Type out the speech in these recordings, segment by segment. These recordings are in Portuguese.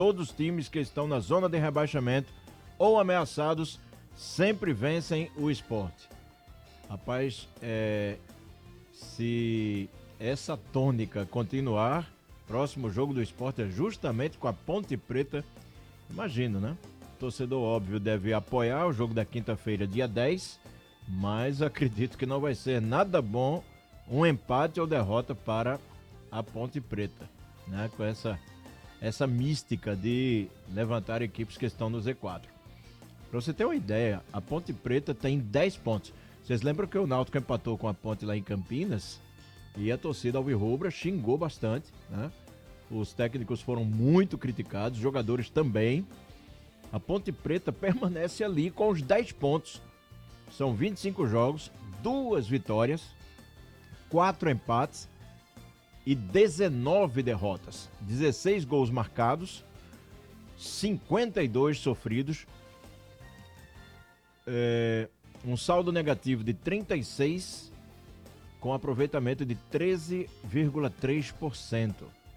Todos os times que estão na zona de rebaixamento ou ameaçados sempre vencem o Sport. Rapaz, se essa tônica continuar, próximo jogo do Sport é justamente com a Ponte Preta. Imagino, né? O torcedor, óbvio, deve apoiar o jogo da quinta-feira, dia 10, mas acredito que não vai ser nada bom um empate ou derrota para a Ponte Preta, né? Com essa mística de levantar equipes que estão no Z4. Para você ter uma ideia, a Ponte Preta tem 10 pontos. Vocês lembram que o Náutico empatou com a Ponte lá em Campinas? E a torcida alvirrubra xingou bastante, né? Os técnicos foram muito criticados, os jogadores também. A Ponte Preta permanece ali com os 10 pontos. São 25 jogos, 2 vitórias, 4 empates e 19 derrotas. 16 gols marcados, 52 sofridos. Um saldo negativo de 36, com aproveitamento de 13,3%.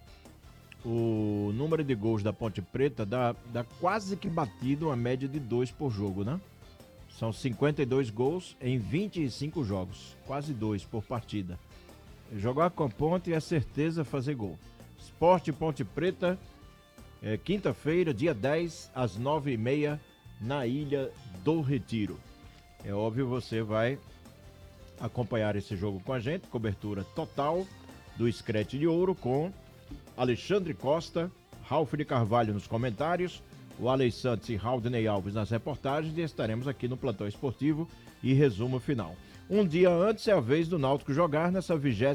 O número de gols da Ponte Preta dá quase que batido a média de 2 por jogo, né? São 52 gols em 25 jogos, quase 2 por partida. Jogar com a Ponte é certeza fazer gol. Sport Ponte Preta, quinta-feira, dia 10, às 9h30, na Ilha do Retiro. É óbvio, você vai acompanhar esse jogo com a gente, cobertura total do Scratch de Ouro com Alexandre Costa, Ralf de Carvalho nos comentários, o Alex Santos e Raudney Alves nas reportagens, e estaremos aqui no Plantão Esportivo e resumo final. Um dia antes é a vez do Náutico jogar nessa 20ª